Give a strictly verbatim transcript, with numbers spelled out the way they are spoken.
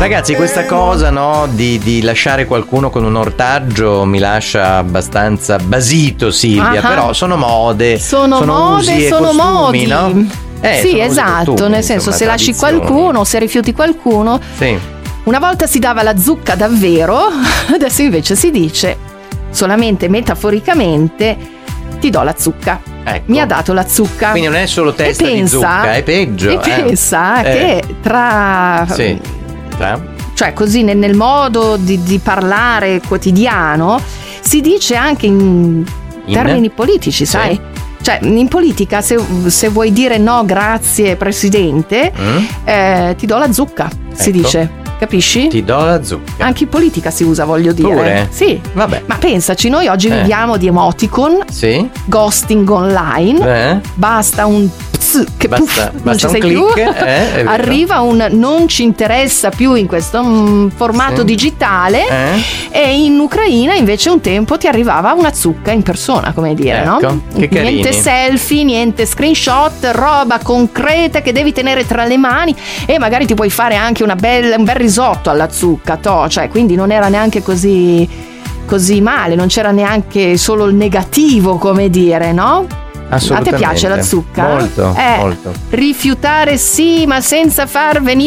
Ragazzi, questa cosa, no, di, di lasciare qualcuno con un ortaggio mi lascia abbastanza basito, Silvia. Ah, però sono mode, sono, sono mode, usi e sono costumi, modi. no? Eh, sì, sono esatto, costumi, nel senso, insomma, se lasci tradizioni. qualcuno, se rifiuti qualcuno. Sì. Una volta si dava la zucca davvero, adesso invece si dice solamente metaforicamente: ti do la zucca. Ecco. Mi ha dato la zucca. Quindi non è solo testa e pensa, di zucca, è peggio. E eh. pensa Eh. che tra... Sì. Tra? Cioè, così nel, nel modo di, di parlare quotidiano si dice anche in, In? termini politici, sai? Sì. Cioè, in politica, se, se vuoi dire no, grazie presidente, Mm? eh, ti do la zucca, si Ecco. dice. Capisci? Ti do la zucca. Anche in politica si usa, voglio dire. Pure? Sì. Vabbè. Ma pensaci, noi oggi Eh. viviamo di emoticon, Sì? ghosting online, Eh? basta un pss, che Basta- puff, non basta ci un sei più. click, eh, è vero. Arriva un non ci interessa più in questo mm, formato Sì. digitale. Eh? E in Ucraina invece un tempo ti arrivava una zucca in persona, come dire, Ecco, no? che carini. Niente selfie, niente screenshot, roba concreta che devi tenere tra le mani, e magari ti puoi fare anche una bella, un bel risotto alla zucca, toh, cioè, quindi non era neanche così così male, non c'era neanche solo il negativo, come dire, no? A te Assolutamente. piace la zucca? Molto, Eh, molto. rifiutare sì, ma senza far venire